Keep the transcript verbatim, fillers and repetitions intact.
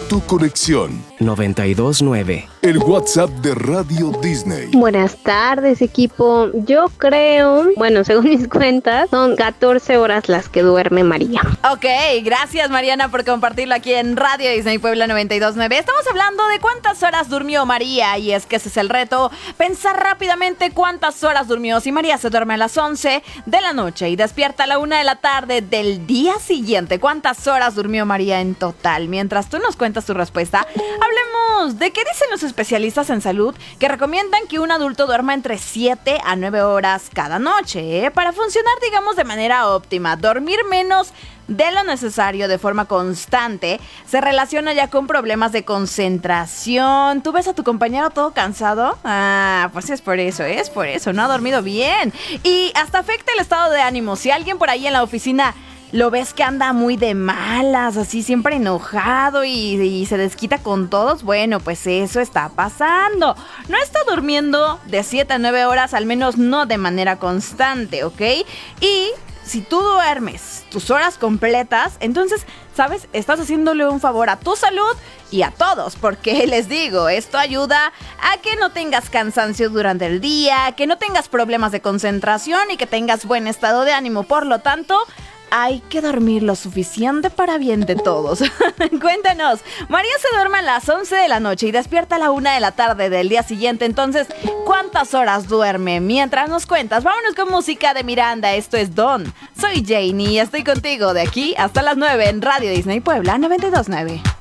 tu conexión. noventa y dos nueve. El WhatsApp de Radio Disney. Buenas tardes, equipo. Yo creo, bueno, según mis cuentas, son catorce horas las que duerme María. Ok, gracias Mariana por compartirlo aquí en Radio Disney Puebla noventa y dos nueve. Estamos hablando de cuántas horas durmió María, y es que ese es el reto, pensar rápidamente cuántas horas durmió. Si María se duerme a las once de la noche y despierta a la una de la tarde del día siguiente, ¿cuántas horas durmió María en total? Mientras tú nos cuentas tu respuesta, hablemos de qué dicen los especialistas en salud que recomiendan que un adulto duerma entre siete a nueve horas cada noche, ¿eh? Para funcionar, digamos, de manera óptima. Dormir menos de lo necesario de forma constante se relaciona ya con problemas de concentración. ¿Tú ves a tu compañero todo cansado? Ah, pues es por eso, es por eso, no ha dormido bien. Y hasta afecta el estado de ánimo. Si alguien por ahí en la oficina lo ves que anda muy de malas, así siempre enojado y, y se desquita con todos, bueno, pues eso está pasando. No está durmiendo de siete a nueve horas, al menos no de manera constante, ¿ok? Y si tú duermes tus horas completas, entonces, ¿sabes? Estás haciéndole un favor a tu salud y a todos, porque les digo, esto ayuda a que no tengas cansancio durante el día, que no tengas problemas de concentración y que tengas buen estado de ánimo. Por lo tanto, hay que dormir lo suficiente para bien de todos. Cuéntanos, María se duerme a las once de la noche y despierta a la una de la tarde del día siguiente. Entonces, ¿cuántas horas duerme? Mientras nos cuentas, vámonos con música de Miranda. Esto es Don. Soy Janie y estoy contigo de aquí hasta las nueve en Radio Disney Puebla noventa y dos nueve.